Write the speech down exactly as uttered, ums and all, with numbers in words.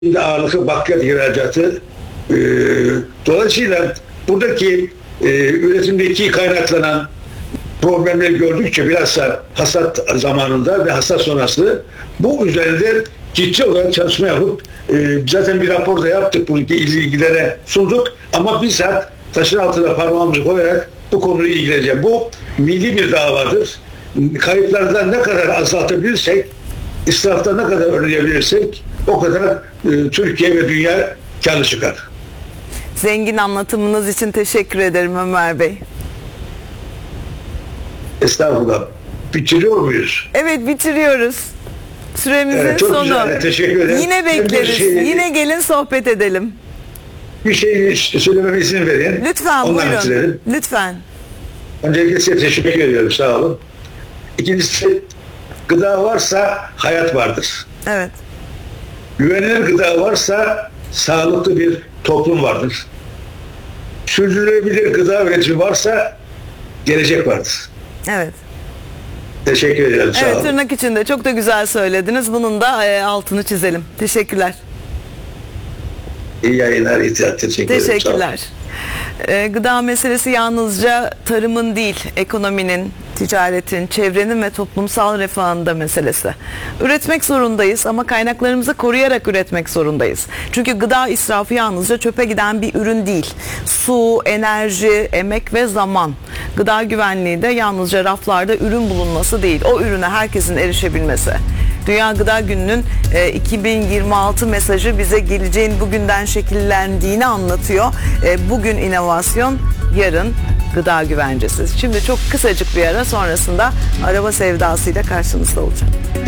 Şimdi ağırlıklı bakliyat ihracatı. E, dolayısıyla buradaki e, üretimdeki kaynaklanan problemleri gördükçe bilhassa hasat zamanında ve hasat sonrası bu üzerinde ciddi olarak çalışma yapıp e, zaten bir rapor da yaptık, bu ilgilere sunduk ama bizzat taşın altına parmağımızı koyarak bu konuyla ilgileneceğim. Bu milli bir davadır. Kayıplardan ne kadar azaltabilirsek, israftan ne kadar önleyebilirsek o kadar e, Türkiye ve dünya kârlı çıkar. Zengin anlatımınız için teşekkür ederim Ömer Bey. Estağfurullah. Bitiriyor muyuz? Evet, bitiriyoruz. Süremizin Evet, çok sonu. güzel, teşekkür ederim. Yine Ben bir bekleriz. şey- Yine gelin sohbet edelim. Bir şey söylememe izin verin. Lütfen Ondan buyurun. bitirelim. Lütfen. Öncelikle size teşekkür ediyorum. Sağ olun. İkincisi, gıda varsa hayat vardır. Evet. Güvenilir gıda varsa sağlıklı bir toplum vardır. Sürdürülebilir gıda üretimi varsa gelecek vardır. Evet. Teşekkür ederim. Sağ Evet, olun. tırnak içinde çok da güzel söylediniz. Bunun da e, altını çizelim. Teşekkürler. İyi yayınlar. İtihat. Teşekkür ederim. Sağ olun. Teşekkürler. Ee, gıda meselesi yalnızca tarımın değil, ekonominin, ticaretin, çevrenin ve toplumsal refahın da meselesi. Üretmek zorundayız ama kaynaklarımızı koruyarak üretmek zorundayız. Çünkü gıda israfı yalnızca çöpe giden bir ürün değil. Su, enerji, emek ve zaman. Gıda güvenliği de yalnızca raflarda ürün bulunması değil, o ürüne herkesin erişebilmesi. Dünya Gıda Günü'nün e, iki bin yirmi altı mesajı bize geleceğin bugünden şekillendiğini anlatıyor. E, bugün inovasyon, yarın gıda güvencesi. Şimdi çok kısacık bir ara, sonrasında araba sevdasıyla karşınızda olacağım.